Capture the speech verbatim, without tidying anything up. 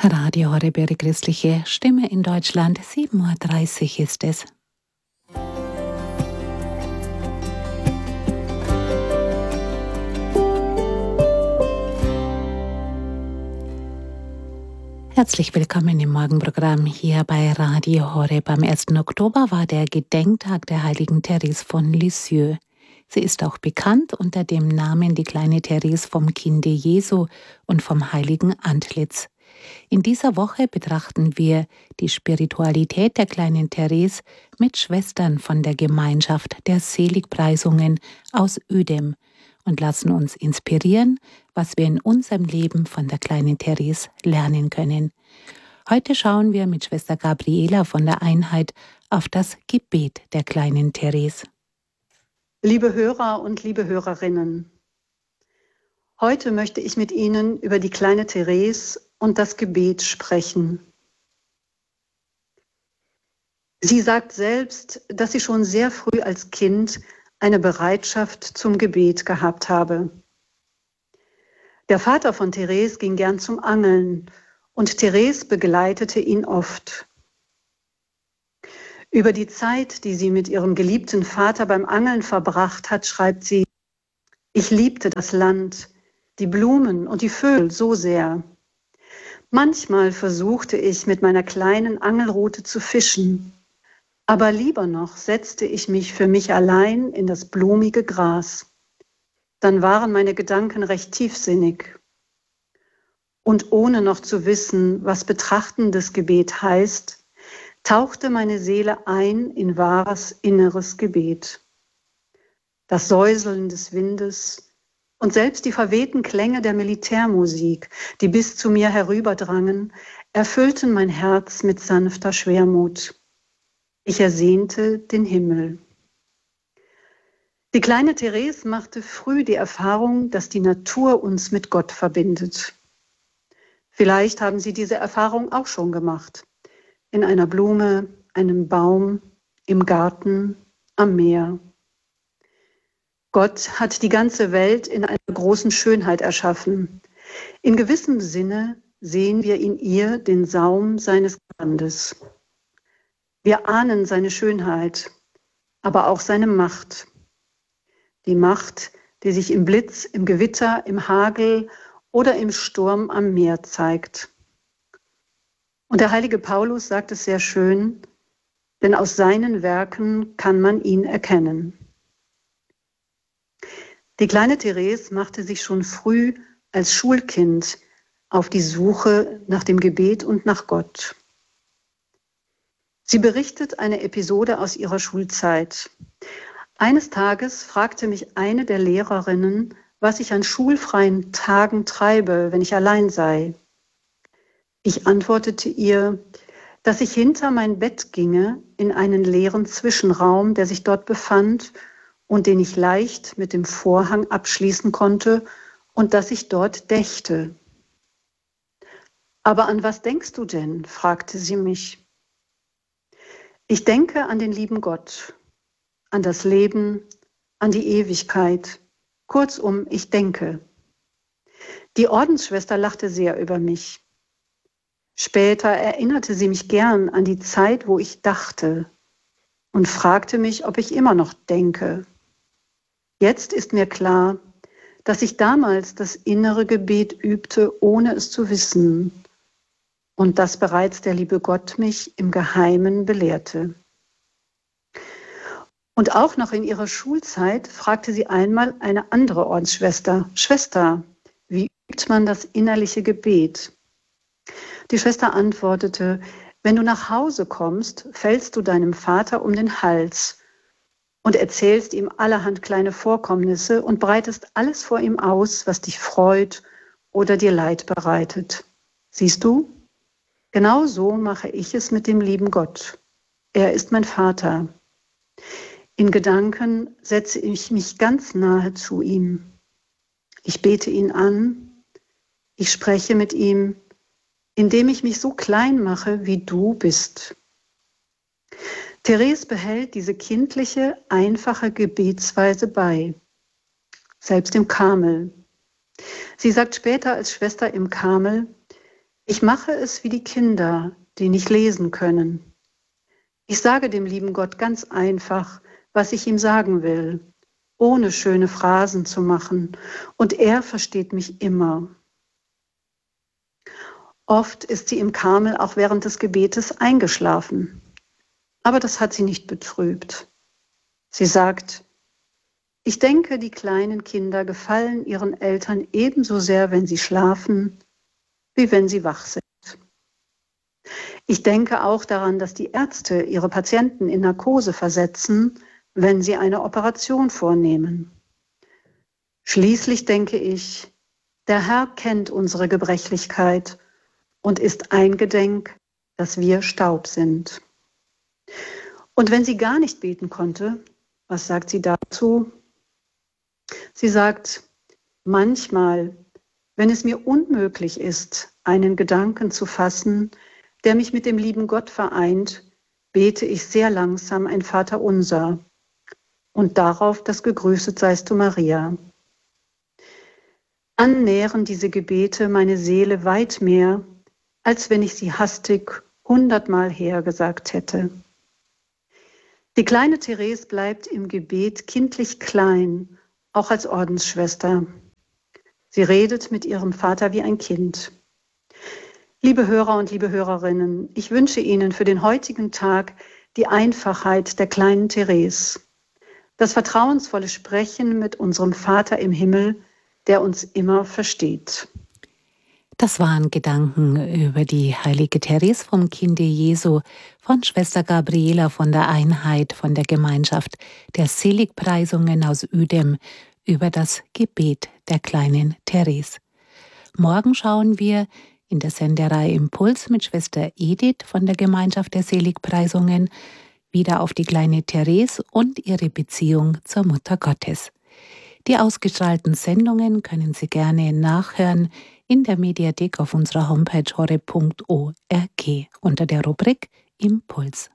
Radio Horeb, Ihre christliche Stimme in Deutschland. sieben Uhr dreißig ist es. Herzlich willkommen im Morgenprogramm hier bei Radio Horeb. Am ersten Oktober war der Gedenktag der heiligen Therese von Lisieux. Sie ist auch bekannt unter dem Namen die kleine Therese vom Kinde Jesu und vom heiligen Antlitz. In dieser Woche betrachten wir die Spiritualität der kleinen Therese mit Schwestern von der Gemeinschaft der Seligpreisungen aus Uedem und lassen uns inspirieren, was wir in unserem Leben von der kleinen Therese lernen können. Heute schauen wir mit Schwester Gabriela von der Einheit auf das Gebet der kleinen Therese. Liebe Hörer und liebe Hörerinnen, heute möchte ich mit Ihnen über die kleine Therese und das Gebet sprechen. Sie sagt selbst, dass sie schon sehr früh als Kind eine Bereitschaft zum Gebet gehabt habe. Der Vater von Therese ging gern zum Angeln und Therese begleitete ihn oft. Über die Zeit, die sie mit ihrem geliebten Vater beim Angeln verbracht hat, schreibt sie: Ich liebte das Land, die Blumen und die Vögel so sehr. Manchmal versuchte ich, mit meiner kleinen Angelrute zu fischen, aber lieber noch setzte ich mich für mich allein in das blumige Gras. Dann waren meine Gedanken recht tiefsinnig. Und ohne noch zu wissen, was betrachtendes Gebet heißt, tauchte meine Seele ein in wahres inneres Gebet. Das Säuseln des Windes und selbst die verwehten Klänge der Militärmusik, die bis zu mir herüberdrangen, erfüllten mein Herz mit sanfter Schwermut. Ich ersehnte den Himmel. Die kleine Therese machte früh die Erfahrung, dass die Natur uns mit Gott verbindet. Vielleicht haben Sie diese Erfahrung auch schon gemacht. In einer Blume, einem Baum, im Garten, am Meer. Gott hat die ganze Welt in einer großen Schönheit erschaffen. In gewissem Sinne sehen wir in ihr den Saum seines Gewandes. Wir ahnen seine Schönheit, aber auch seine Macht. Die Macht, die sich im Blitz, im Gewitter, im Hagel oder im Sturm am Meer zeigt. Und der heilige Paulus sagt es sehr schön, denn aus seinen Werken kann man ihn erkennen. Die kleine Therese machte sich schon früh als Schulkind auf die Suche nach dem Gebet und nach Gott. Sie berichtet eine Episode aus ihrer Schulzeit. Eines Tages fragte mich eine der Lehrerinnen, was ich an schulfreien Tagen treibe, wenn ich allein sei. Ich antwortete ihr, dass ich hinter mein Bett ginge in einen leeren Zwischenraum, der sich dort befand und den ich leicht mit dem Vorhang abschließen konnte und dass ich dort dächte. Aber an was denkst du denn? Fragte sie mich. Ich denke an den lieben Gott, an das Leben, an die Ewigkeit. Kurzum, ich denke. Die Ordensschwester lachte sehr über mich. Später erinnerte sie mich gern an die Zeit, wo ich dachte und fragte mich, ob ich immer noch denke. Jetzt ist mir klar, dass ich damals das innere Gebet übte, ohne es zu wissen und dass bereits der liebe Gott mich im Geheimen belehrte. Und auch noch in ihrer Schulzeit fragte sie einmal eine andere Ordensschwester: Schwester, wie übt man das innerliche Gebet? Die Schwester antwortete: Wenn du nach Hause kommst, fällst du deinem Vater um den Hals und erzählst ihm allerhand kleine Vorkommnisse und breitest alles vor ihm aus, was dich freut oder dir Leid bereitet. Siehst du? Genau so mache ich es mit dem lieben Gott. Er ist mein Vater. In Gedanken setze ich mich ganz nahe zu ihm. Ich bete ihn an, ich spreche mit ihm, indem ich mich so klein mache, wie du bist. Therese behält diese kindliche, einfache Gebetsweise bei, selbst im Karmel. Sie sagt später als Schwester im Karmel: Ich mache es wie die Kinder, die nicht lesen können. Ich sage dem lieben Gott ganz einfach, was ich ihm sagen will, ohne schöne Phrasen zu machen, und er versteht mich immer. Oft ist sie im Karmel auch während des Gebetes eingeschlafen, aber das hat sie nicht betrübt. Sie sagt, ich denke, die kleinen Kinder gefallen ihren Eltern ebenso sehr, wenn sie schlafen, wie wenn sie wach sind. Ich denke auch daran, dass die Ärzte ihre Patienten in Narkose versetzen, wenn sie eine Operation vornehmen. Schließlich denke ich, der Herr kennt unsere Gebrechlichkeit und ist eingedenk, dass wir Staub sind. Und wenn sie gar nicht beten konnte, was sagt sie dazu? Sie sagt, manchmal, wenn es mir unmöglich ist, einen Gedanken zu fassen, der mich mit dem lieben Gott vereint, bete ich sehr langsam ein Vaterunser und darauf das Gegrüßet seist du Maria. Annähren diese Gebete meine Seele weit mehr, als wenn ich sie hastig hundertmal hergesagt hätte. Die kleine Therese bleibt im Gebet kindlich klein, auch als Ordensschwester. Sie redet mit ihrem Vater wie ein Kind. Liebe Hörer und liebe Hörerinnen, ich wünsche Ihnen für den heutigen Tag die Einfachheit der kleinen Therese, das vertrauensvolle Sprechen mit unserem Vater im Himmel, der uns immer versteht. Das waren Gedanken über die heilige Therese vom Kinde Jesu, von Schwester Gabriela von der Einheit, von der Gemeinschaft der Seligpreisungen aus Uedem, über das Gebet der kleinen Therese. Morgen schauen wir in der Sendereihe Impuls mit Schwester Edith von der Gemeinschaft der Seligpreisungen wieder auf die kleine Therese und ihre Beziehung zur Mutter Gottes. Die ausgestrahlten Sendungen können Sie gerne nachhören in der Mediathek auf unserer Homepage horeb punkt org unter der Rubrik Impuls.